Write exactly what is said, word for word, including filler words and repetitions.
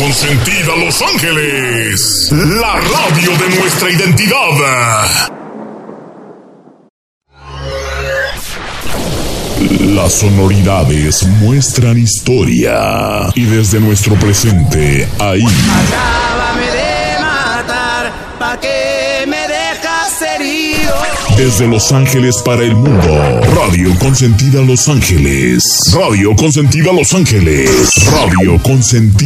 Consentida Los Ángeles, la radio de nuestra identidad. Las sonoridades muestran historia y desde nuestro presente, ahí. Acábame de matar, pa' que me dejas herido. Desde Los Ángeles para el mundo, Radio Consentida Los Ángeles. Radio Consentida Los Ángeles. Radio Consentida.